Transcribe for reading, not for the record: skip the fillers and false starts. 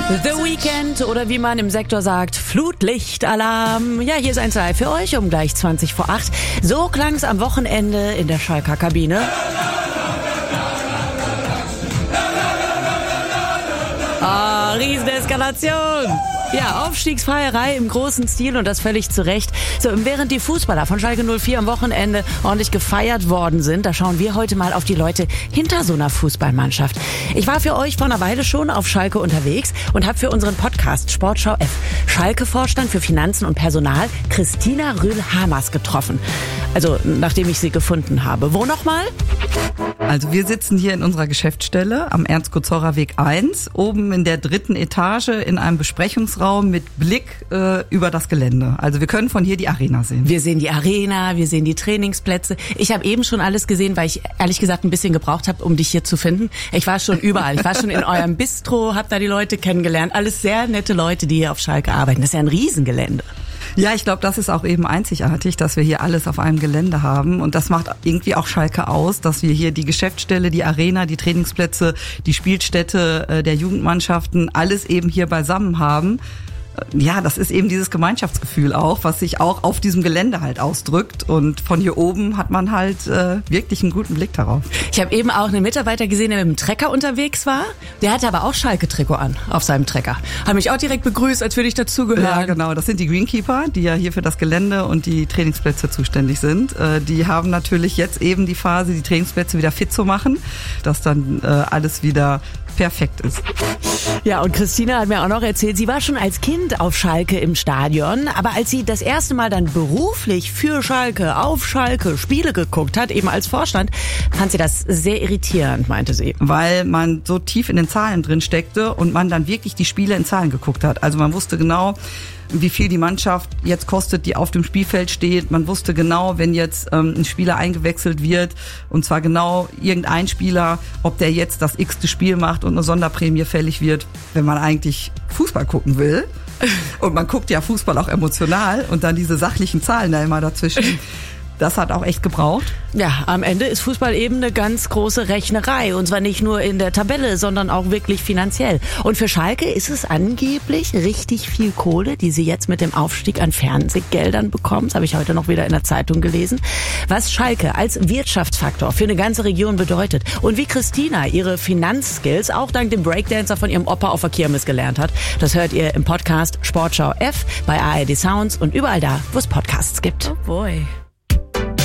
The Weekend oder wie man im Sektor sagt, Flutlichtalarm. Ja, hier ist ein Teil für euch um gleich 20 vor 8. So klang's am Wochenende in der Schalker Kabine. Rieseneskalation. Ja, Aufstiegsfeierei im großen Stil und das völlig zu Recht. So, während die Fußballer von Schalke 04 am Wochenende ordentlich gefeiert worden sind, da schauen wir heute mal auf die Leute hinter so einer Fußballmannschaft. Ich war für euch vor einer Weile schon auf Schalke unterwegs und habe für unseren Podcast Sportschau F Schalke-Vorstand für Finanzen und Personal Christina Rühl-Hamers getroffen. Also, nachdem ich sie gefunden habe. Wo nochmal? Also wir sitzen hier in unserer Geschäftsstelle am Ernst-Gozorrer-Weg 1, oben in der 3. Etage in einem Besprechungsraum mit Blick über das Gelände. Also wir können von hier die Arena sehen. Wir sehen die Arena, wir sehen die Trainingsplätze. Ich habe eben schon alles gesehen, weil ich ehrlich gesagt ein bisschen gebraucht habe, um dich hier zu finden. Ich war schon überall. Ich war schon in eurem Bistro, habe da die Leute kennengelernt. Alles sehr nette Leute, die hier auf Schalke arbeiten. Das ist ja ein Riesengelände. Ja, ich glaube, das ist auch eben einzigartig, dass wir hier alles auf einem Gelände haben. Und das macht irgendwie auch Schalke aus, dass wir hier die Geschäftsstelle, die Arena, die Trainingsplätze, die Spielstätte der Jugendmannschaften, alles eben hier beisammen haben. Ja, das ist eben dieses Gemeinschaftsgefühl auch, was sich auch auf diesem Gelände halt ausdrückt. Und von hier oben hat man halt wirklich einen guten Blick darauf. Ich habe eben auch einen Mitarbeiter gesehen, der mit dem Trecker unterwegs war. Der hatte aber auch Schalke-Trikot an auf seinem Trecker. Hat mich auch direkt begrüßt, als würde ich dazugehören. Ja, genau. Das sind die Greenkeeper, die ja hier für das Gelände und die Trainingsplätze zuständig sind. Die haben natürlich jetzt eben die Phase, die Trainingsplätze wieder fit zu machen, dass dann alles wieder perfekt ist. Ja, und Christina hat mir auch noch erzählt, sie war schon als Kind auf Schalke im Stadion, aber als sie das erste Mal dann beruflich für Schalke, auf Schalke Spiele geguckt hat, eben als Vorstand, fand sie das sehr irritierend, meinte sie. Weil man so tief in den Zahlen drin steckte und man dann wirklich die Spiele in Zahlen geguckt hat. Also man wusste genau, wie viel die Mannschaft jetzt kostet, die auf dem Spielfeld steht. Man wusste genau, wenn jetzt ein Spieler eingewechselt wird, und zwar genau irgendein Spieler, ob der jetzt das x-te Spiel macht und eine Sonderprämie fällig wird, wenn man eigentlich Fußball gucken will. Und man guckt ja Fußball auch emotional und dann diese sachlichen Zahlen da immer dazwischen. Das hat auch echt gebraucht. Ja, am Ende ist Fußball eben eine ganz große Rechnerei. Und zwar nicht nur in der Tabelle, sondern auch wirklich finanziell. Und für Schalke ist es angeblich richtig viel Kohle, die sie jetzt mit dem Aufstieg an Fernsehgeldern bekommen. Das habe ich heute noch wieder in der Zeitung gelesen. Was Schalke als Wirtschaftsfaktor für eine ganze Region bedeutet. Und wie Christina ihre Finanzskills auch dank dem Breakdancer von ihrem Opa auf der Kirmes gelernt hat. Das hört ihr im Podcast Sportschau F bei ARD Sounds und überall da, wo es Podcasts gibt. Oh boy.